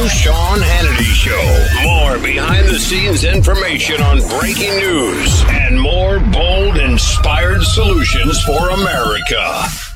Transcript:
Sean Hannity Show. More behind-the-scenes information on breaking news and more bold, inspired solutions for America.